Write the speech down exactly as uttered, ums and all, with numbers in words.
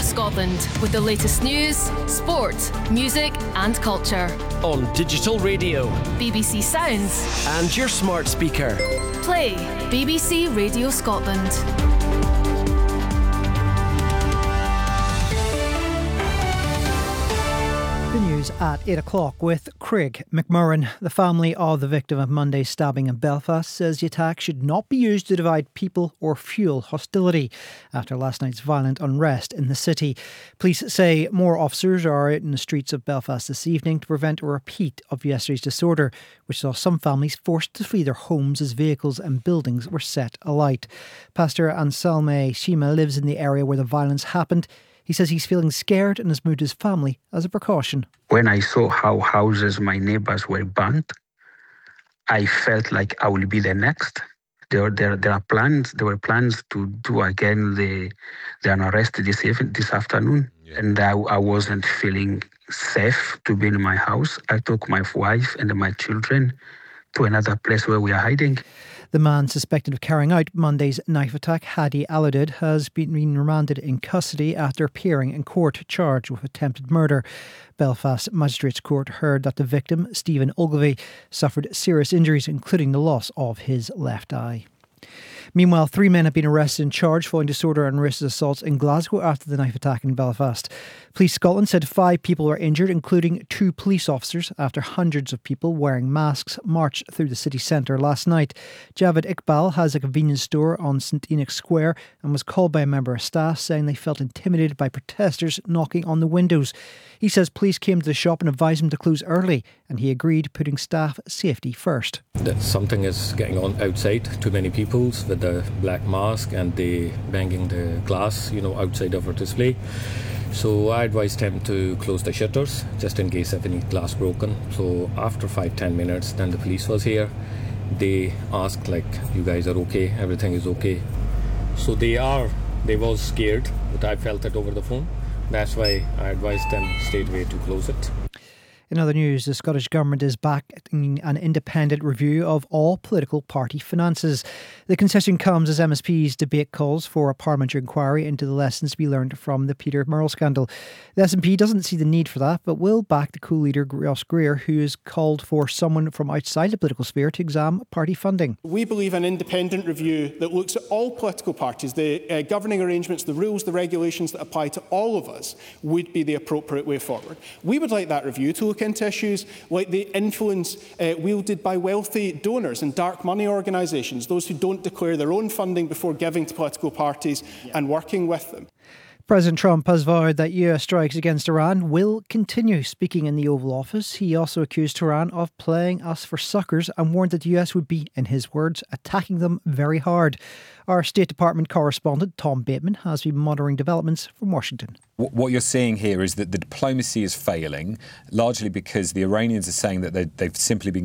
across Scotland with the latest news, sport, music and culture. On digital radio, B B C Sounds and your smart speaker. Play B B C Radio Scotland. The news at eight o'clock with Craig McMurran. The family of the victim of Monday's stabbing in Belfast says the attack should not be used to divide people or fuel hostility after last night's violent unrest in the city. Police say more officers are out in the streets of Belfast this evening to prevent a repeat of yesterday's disorder, which saw some families forced to flee their homes as vehicles and buildings were set alight. Pastor Anselme Shima lives in the area where the violence happened. He says he's feeling scared and has moved his family as a precaution. When I saw how houses my neighbors were burnt, I felt like I will be the next. There, there, there are plans. There were plans to do again the the unrest this even, this afternoon, yeah. and I, I wasn't feeling safe to be in my house. I took my wife and my children to another place where we are hiding. The man suspected of carrying out Monday's knife attack, Hadi Aladid, has been remanded in custody after appearing in court charged with attempted murder. Belfast Magistrates Court heard that the victim, Stephen Ogilvie, suffered serious injuries, including the loss of his left eye. Meanwhile, three men have been arrested and charged following disorder and racist assaults in Glasgow after the knife attack in Belfast. Police Scotland said five people were injured, including two police officers, after hundreds of people wearing masks marched through the city centre last night. Javed Iqbal has a convenience store on St Enoch Square and was called by a member of staff saying they felt intimidated by protesters knocking on the windows. He says police came to the shop and advised him to close early, and he agreed, putting staff safety first. That something is getting on outside, too many people with the black mask and the banging the glass, you know, outside of our display. So I advised him to close the shutters just in case of any glass broken. So after five, ten minutes, then the police was here. They asked like, you guys are okay, everything is okay. So they are, they was scared, but I felt it over the phone. That's why I advised them straight away to close it. In other news, the Scottish Government is backing an independent review of all political party finances. The concession comes as M S Ps debate calls for a parliamentary inquiry into the lessons to be learned from the Peter Murrell scandal. The S N P doesn't see the need for that, but will back the Cool leader Ross Greer, who has called for someone from outside the political sphere to examine party funding. We believe an independent review that looks at all political parties, the uh, governing arrangements, the rules, the regulations that apply to all of us, would be the appropriate way forward. We would like that review to look into issues like the influence uh, wielded by wealthy donors and dark money organisations, those who don't declare their own funding before giving to political parties yeah. and working with them. President Trump has vowed that U S strikes against Iran will continue. Speaking in the Oval Office, he also accused Tehran of playing us for suckers and warned that the U S would be, in his words, attacking them very hard. Our State Department correspondent, Tom Bateman, has been monitoring developments from Washington. What you're seeing here is that the diplomacy is failing, largely because the Iranians are saying that they've simply been